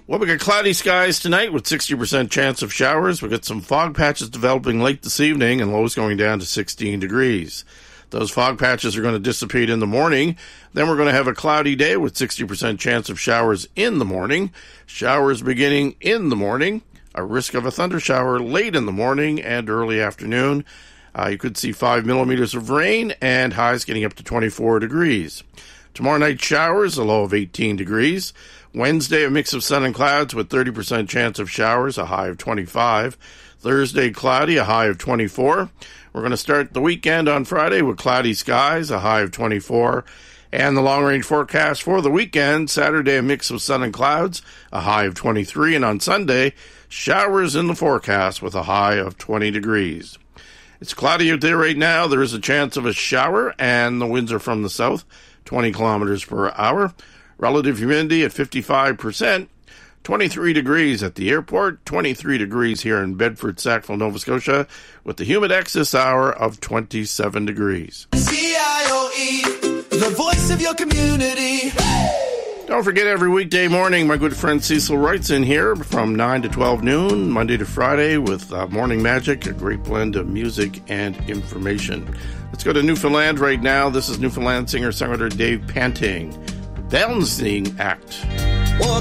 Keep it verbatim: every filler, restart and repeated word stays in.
Well, we got cloudy skies tonight with sixty percent chance of showers. We got some fog patches developing late this evening and lows going down to sixteen degrees. Those fog patches are going to dissipate in the morning. Then we're going to have a cloudy day with sixty percent chance of showers in the morning. Showers beginning in the morning. A risk of a thunder shower late in the morning and early afternoon. Uh, you could see five millimeters of rain and highs getting up to twenty-four degrees. Tomorrow night showers, a low of eighteen degrees. Wednesday, a mix of sun and clouds with thirty percent chance of showers, a high of twenty-five. Thursday, cloudy, a high of twenty-four. We're going to start the weekend on Friday with cloudy skies, a high of twenty-four. And the long-range forecast for the weekend, Saturday, a mix of sun and clouds, a high of twenty-three. And on Sunday, showers in the forecast with a high of twenty degrees. It's cloudy out there right now. There is a chance of a shower, and the winds are from the south, twenty kilometers per hour. Relative humidity at fifty-five percent. twenty-three degrees at the airport, twenty-three degrees here in Bedford, Sackville, Nova Scotia, with the Humidex this hour of twenty-seven degrees. C I O E, the voice of your community. Don't forget, every weekday morning, my good friend Cecil Wright's in here from nine to twelve noon, Monday to Friday, with uh, Morning Magic, a great blend of music and information. Let's go to Newfoundland right now. This is Newfoundland singer-songwriter Dave Panting, Balancing Act.